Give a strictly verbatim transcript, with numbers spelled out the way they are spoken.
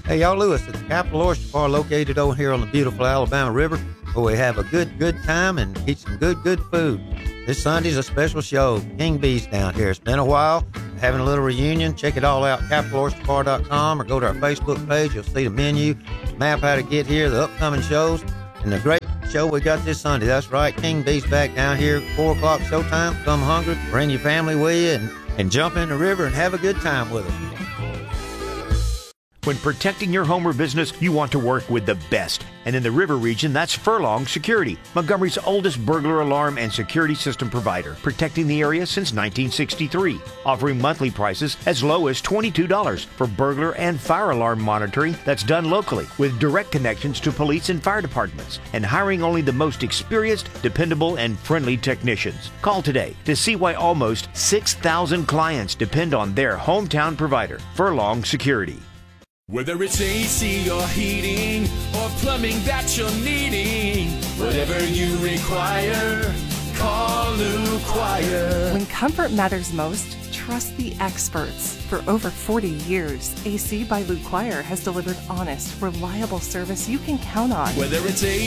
Hey, y'all, Lewis at the Capital Oyster Bar located over here on the beautiful Alabama River, where we have a good, good time and eat some good, good food. This Sunday's a special show. King B's down here. It's been a while. We're having a little reunion. Check it all out, capital oyster bar dot com, or go to our Facebook page. You'll see the menu, map how to get here, the upcoming shows, and the great show we got this Sunday. That's right, King B's back down here, four o'clock showtime. Come hungry, bring your family with you, and, and jump in the river and have a good time with us. When protecting your home or business, you want to work with the best. And in the river region, that's Furlong Security, Montgomery's oldest burglar alarm and security system provider, protecting the area since nineteen sixty-three, offering monthly prices as low as twenty-two dollars for burglar and fire alarm monitoring that's done locally with direct connections to police and fire departments, and hiring only the most experienced, dependable, and friendly technicians. Call today to see why almost six thousand clients depend on their hometown provider, Furlong Security. Whether it's A C or heating or plumbing that you're needing, whatever you require, call Lou Quire. When comfort matters most, trust the experts. For over forty years, A C by Lou Quire has delivered honest, reliable service you can count on. Whether it's A